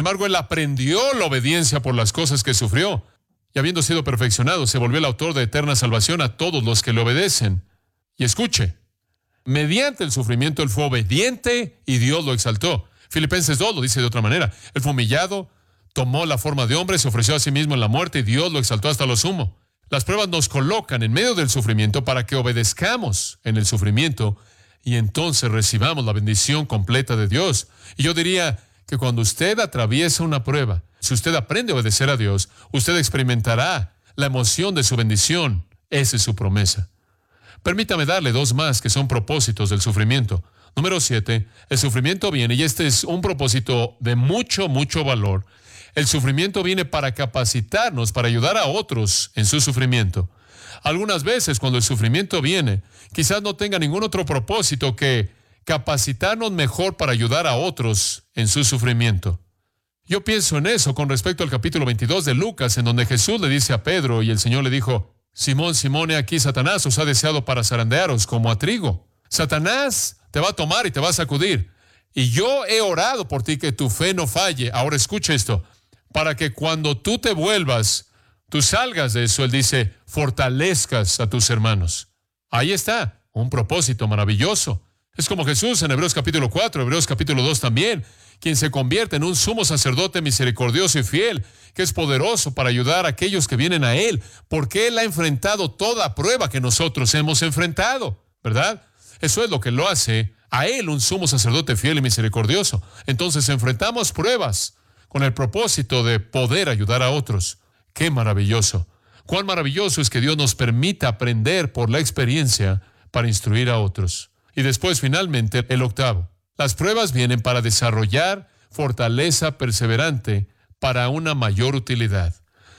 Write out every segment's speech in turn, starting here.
embargo, él aprendió la obediencia por las cosas que sufrió. Y habiendo sido perfeccionado, se volvió el autor de eterna salvación a todos los que le obedecen. Y escuche, mediante el sufrimiento él fue obediente y Dios lo exaltó. Filipenses 2 lo dice de otra manera. Él fue humillado, tomó la forma de hombre, se ofreció a sí mismo en la muerte y Dios lo exaltó hasta lo sumo. Las pruebas nos colocan en medio del sufrimiento para que obedezcamos en el sufrimiento y entonces recibamos la bendición completa de Dios. Y yo diría que cuando usted atraviesa una prueba, si usted aprende a obedecer a Dios, usted experimentará la emoción de su bendición. Esa es su promesa. Permítame darle dos más que son propósitos del sufrimiento. Número 7, el sufrimiento viene, y este es un propósito de mucho, mucho valor. El sufrimiento viene para capacitarnos, para ayudar a otros en su sufrimiento. Algunas veces cuando el sufrimiento viene, quizás no tenga ningún otro propósito que capacitarnos mejor para ayudar a otros en su sufrimiento. Yo pienso en eso con respecto al capítulo 22 de Lucas, en donde Jesús le dice a Pedro y el Señor le dijo, Simón, Simón, he aquí Satanás os ha deseado para zarandearos como a trigo. Satanás te va a tomar y te va a sacudir. Y yo he orado por ti que tu fe no falle. Ahora escucha esto. Para que cuando tú te vuelvas, tú salgas de eso, él dice, fortalezcas a tus hermanos. Ahí está, un propósito maravilloso. Es como Jesús en Hebreos capítulo 4, Hebreos capítulo 2 también, quien se convierte en un sumo sacerdote misericordioso y fiel, que es poderoso para ayudar a aquellos que vienen a él, porque él ha enfrentado toda prueba que nosotros hemos enfrentado, ¿verdad? Eso es lo que lo hace a él un sumo sacerdote fiel y misericordioso. Entonces enfrentamos pruebas con el propósito de poder ayudar a otros. ¡Qué maravilloso! Cuán maravilloso es que Dios nos permita aprender por la experiencia para instruir a otros. Y después, finalmente, el octavo. Las pruebas vienen para desarrollar fortaleza perseverante para una mayor utilidad.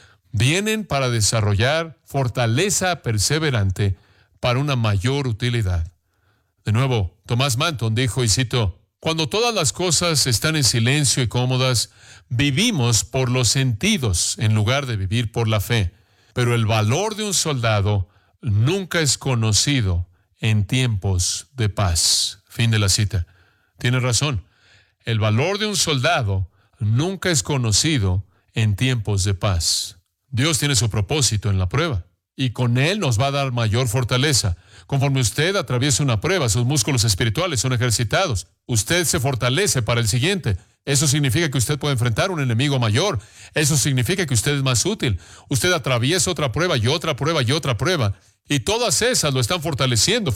Vienen para desarrollar fortaleza perseverante para una mayor utilidad. De nuevo, Thomas Manton dijo, y cito, cuando todas las cosas están en silencio y cómodas, vivimos por los sentidos en lugar de vivir por la fe. Pero el valor de un soldado nunca es conocido en tiempos de paz. Fin de la cita. Tiene razón. El valor de un soldado nunca es conocido en tiempos de paz. Dios tiene su propósito en la prueba y con él nos va a dar mayor fortaleza. Conforme usted atraviesa una prueba, sus músculos espirituales son ejercitados. Usted se fortalece para el siguiente. Eso significa que usted puede enfrentar un enemigo mayor. Eso significa que usted es más útil. Usted atraviesa otra prueba y otra prueba y otra prueba. Y todas esas lo están fortaleciendo,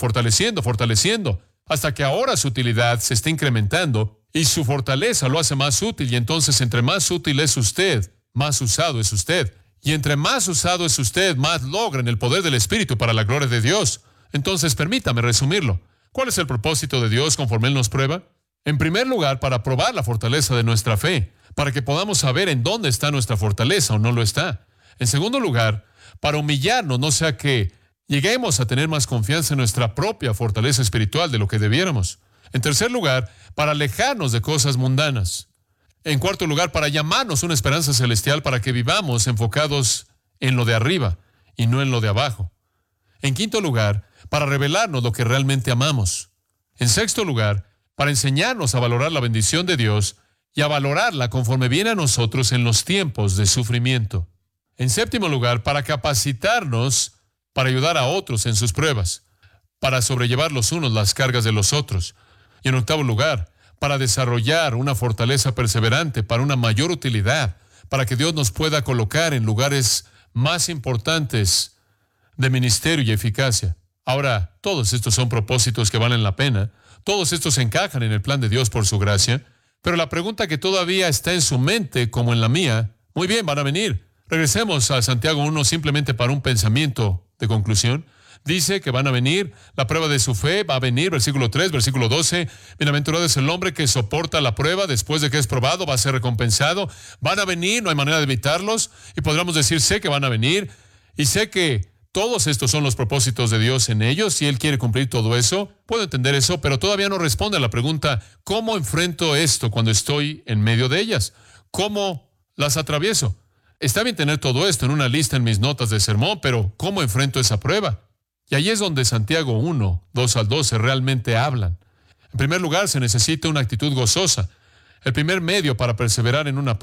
hasta que ahora su utilidad se está incrementando y su fortaleza lo hace más útil. Y entonces, entre más útil es usted, más usado es usted. Y entre más usado es usted, más logran el poder del Espíritu para la gloria de Dios. Entonces, permítame resumirlo. ¿Cuál es el propósito de Dios conforme Él nos prueba? En primer lugar, para probar la fortaleza de nuestra fe, para que podamos saber en dónde está nuestra fortaleza o no lo está. En segundo lugar, para humillarnos, no sea que lleguemos a tener más confianza en nuestra propia fortaleza espiritual de lo que debiéramos. En tercer lugar, para alejarnos de cosas mundanas. En cuarto lugar, para llamarnos una esperanza celestial para que vivamos enfocados en lo de arriba y no en lo de abajo. En quinto lugar, para revelarnos lo que realmente amamos. En sexto lugar, para enseñarnos a valorar la bendición de Dios y a valorarla conforme viene a nosotros en los tiempos de sufrimiento. En séptimo lugar, para capacitarnos para ayudar a otros en sus pruebas, para sobrellevar los unos las cargas de los otros. Y en octavo lugar, para desarrollar una fortaleza perseverante para una mayor utilidad, para que Dios nos pueda colocar en lugares más importantes de ministerio y eficacia. Ahora, todos estos son propósitos que valen la pena. Todos estos encajan en el plan de Dios por su gracia. Pero la pregunta que todavía está en su mente, como en la mía, muy bien, van a venir. Regresemos a Santiago 1 simplemente para un pensamiento de conclusión. Dice que van a venir, la prueba de su fe va a venir, versículo 3, versículo 12. Bienaventurado es el hombre que soporta la prueba, después de que es probado, va a ser recompensado. Van a venir, no hay manera de evitarlos. Y podríamos decir, sé que van a venir, y sé que todos estos son los propósitos de Dios en ellos, y Él quiere cumplir todo eso. Puedo entender eso, pero todavía no responde a la pregunta, ¿cómo enfrento esto cuando estoy en medio de ellas? ¿Cómo las atravieso? Está bien tener todo esto en una lista en mis notas de sermón, pero ¿cómo enfrento esa prueba? Y ahí es donde Santiago 1, 2 al 12 realmente hablan. En primer lugar, se necesita una actitud gozosa. El primer medio para perseverar en una prueba